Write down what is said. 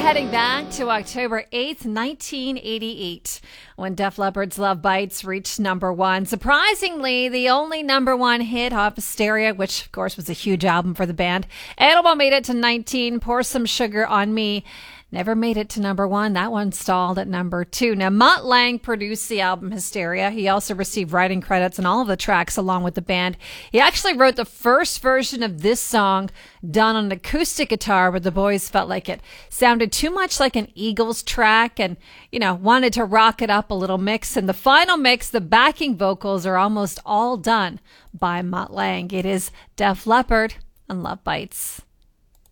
heading back to October 8th, 1988, when Def Leppard's Love Bites reached number one. Surprisingly, the only number one hit off Hysteria, which of course was a huge album for the band. Animal made it to 19, Pour Some Sugar on Me. Never made it to number one. That one stalled at number two. Now, Mutt Lange produced the album Hysteria. He also received writing credits on all of the tracks along with the band. He actually wrote the first version of this song done on an acoustic guitar, but the boys felt like it sounded too much like an Eagles track and, wanted to rock it up a little mix. And the final mix, the backing vocals are almost all done by Mutt Lange. It is Def Leppard and Love Bites.